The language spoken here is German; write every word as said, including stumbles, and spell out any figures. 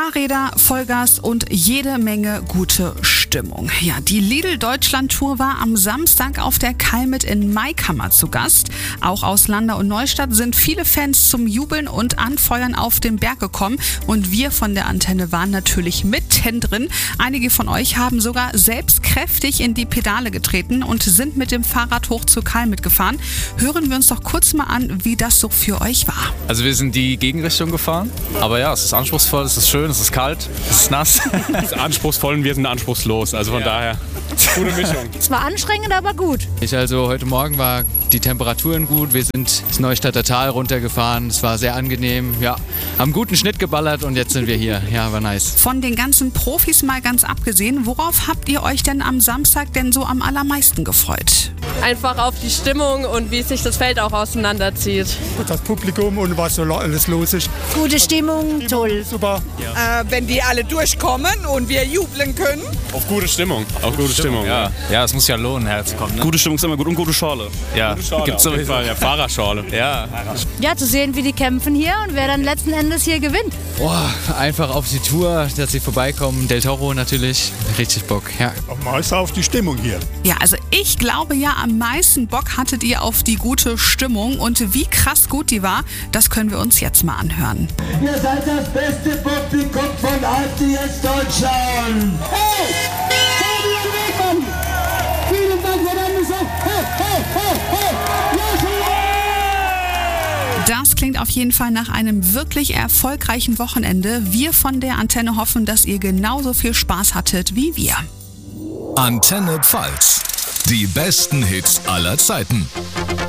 Fahrräder, Vollgas und jede Menge gute Stimmung. Ja, die Lidl-Deutschland-Tour war am Samstag auf der Kalmit in Maikammer zu Gast. Auch aus Landau und Neustadt sind viele Fans zum Jubeln und Anfeuern auf den Berg gekommen. Und wir von der Antenne waren natürlich mitten drin. Einige von euch haben sogar selbst kräftig in die Pedale getreten und sind mit dem Fahrrad hoch zur Kalmit gefahren. Hören wir uns doch kurz mal an, wie das so für euch war. Also wir sind die Gegenrichtung gefahren, aber ja, es ist anspruchsvoll, es ist schön, es ist kalt, es ist nass. Es ist anspruchsvoll und wir sind anspruchslos, also von ja. daher gute Mischung. Es war anstrengend, aber gut. Ich also heute Morgen war die Temperaturen gut, wir sind das Neustadter Tal runtergefahren, es war sehr angenehm, ja, haben guten Schnitt geballert und jetzt sind wir hier, ja, war nice. Von den ganzen Profis mal ganz abgesehen, worauf habt ihr euch denn am Samstag denn so am allermeisten gefreut? Einfach auf die Stimmung und wie sich das Feld auch auseinanderzieht. Das Publikum und was so alles los ist. Gute Stimmung, toll. Super. Ja. Äh, wenn die alle durchkommen und wir jubeln können. Auf gute Stimmung. Auf gute, gute Stimmung, Stimmung, ja. Ja, es muss ja lohnen, herzukommen. Ne? Gute Stimmung ist immer gut und gute Schorle. Ja, gute Schorle gibt's auf jeden Fall. Ja, Fahrerschorle. Ja. Ja, zu sehen, wie die kämpfen hier und wer dann letzten Endes hier gewinnt. Boah, einfach auf die Tour, dass sie vorbeikommen. Del Toro natürlich, richtig Bock, ja. Am meisten auf die Stimmung hier. Ja, also ich glaube ja, am meisten Bock hattet ihr auf die gute Stimmung und wie krass gut die war, das können wir uns jetzt mal anhören. Ihr seid das beste Publikum von A T S Deutschland. Hey! Fabian Wegmann! Vielen Dank, wir werden so. Hey, hey, hey, hey! Das klingt auf jeden Fall nach einem wirklich erfolgreichen Wochenende. Wir von der Antenne hoffen, dass ihr genauso viel Spaß hattet wie wir. Antenne Pfalz. Die besten Hits aller Zeiten.